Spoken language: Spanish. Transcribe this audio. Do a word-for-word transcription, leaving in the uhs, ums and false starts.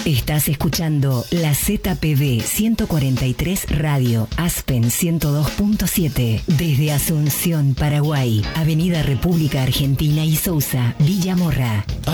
Estás escuchando la Z P B ciento cuarenta y tres Radio, Aspen ciento dos punto siete, desde Asunción, Paraguay, Avenida República Argentina y Sousa, Villa Morra.